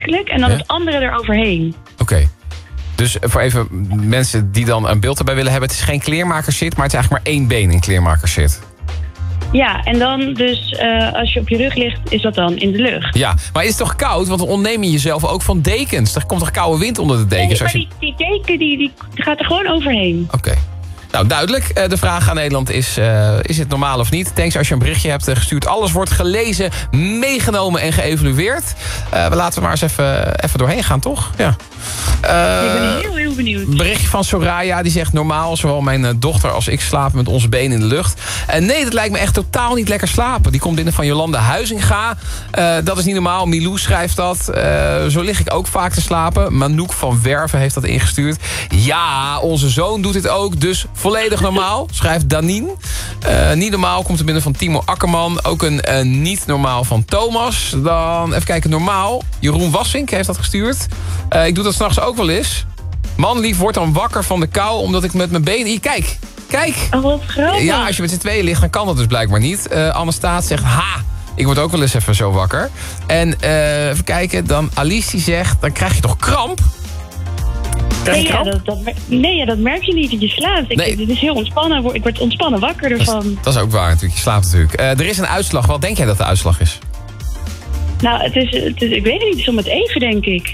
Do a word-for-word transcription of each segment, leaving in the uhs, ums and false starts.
verschrikkelijk. En dan Ja? het andere eroverheen. Oké. Okay. Dus voor even mensen die dan een beeld erbij willen hebben. Het is geen kleermakerszit, maar het is eigenlijk maar één been in kleermakerszit. Ja, en dan dus uh, als je op je rug ligt, is dat dan in de lucht. Ja, maar is het toch koud? Want dan ontneem je jezelf ook van dekens. Er komt toch koude wind onder de dekens? Nee, maar als je... die, die deken die, die gaat er gewoon overheen. Oké. Okay. Nou, duidelijk. De vraag aan Nederland is, uh, is het normaal of niet? Thanks als je een berichtje hebt gestuurd. Alles wordt gelezen, meegenomen en geëvalueerd. Uh, we laten we maar eens even, even doorheen gaan, toch? Ja. Uh, ik ben heel, heel benieuwd. Berichtje van Soraya, die zegt normaal, zowel mijn dochter als ik slapen met onze benen in de lucht. En nee, dat lijkt me echt totaal niet lekker slapen. Die komt binnen van Jolanda Huizinga. Uh, dat is niet normaal. Milou schrijft dat. Uh, zo lig ik ook vaak te slapen. Manouk van Werven heeft dat ingestuurd. Ja, onze zoon doet dit ook, dus volledig normaal, schrijft Danien. Uh, niet normaal komt er binnen van Timo Akkerman. Ook een uh, niet normaal van Thomas. Dan even kijken, normaal. Jeroen Wassink heeft dat gestuurd. Uh, ik doe dat s'nachts ook wel eens. Man lief wordt dan wakker van de kou omdat ik met mijn benen... Hier, kijk, kijk. Oh, wat grappig. Ja, als je met z'n tweeën ligt, dan kan dat dus blijkbaar niet. Uh, Anne Staat zegt, ha, ik word ook wel eens even zo wakker. En uh, even kijken, dan Alice die zegt, dan krijg je toch kramp? Nee ja, dat, dat, nee, ja, dat merk je niet dat je slaapt. Ik, nee. Dit is heel ontspannen. Ik word ontspannen wakker ervan. Dat is, dat is ook waar natuurlijk. Je slaapt natuurlijk. Uh, er is een uitslag. Wat denk jij dat de uitslag is? Nou, het is, het is, ik weet het niet. Het is om het even, denk ik.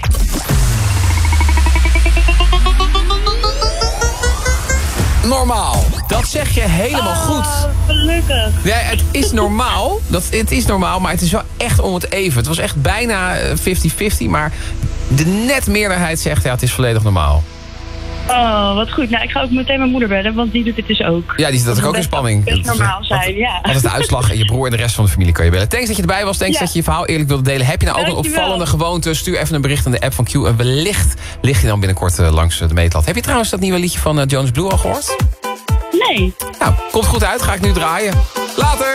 Normaal. Dat zeg je helemaal oh, goed. Gelukkig. Ja, het is normaal. Dat, het is normaal, maar het is wel echt om het even. Het was echt bijna vijftig vijftig, maar de net meerderheid zegt ja, het is volledig normaal. Oh, wat goed. Nou, ik ga ook meteen mijn moeder bellen, want die doet het dus ook. Ja, die zit dat ook in spanning. Best normaal zijn, wat, ja. Wat is de uitslag? En je broer en de rest van de familie kan je bellen. Thanks dat je erbij was. Thanks ja. dat je je verhaal eerlijk wilde delen. Heb je nou ook een opvallende gewoonte? Stuur even een bericht aan de app van Q. En wellicht ligt je dan binnenkort uh, langs de meetlat. Heb je trouwens dat nieuwe liedje van uh, Jonas Blue al gehoord? Nee. Nou, komt goed uit. Ga ik nu draaien. Later!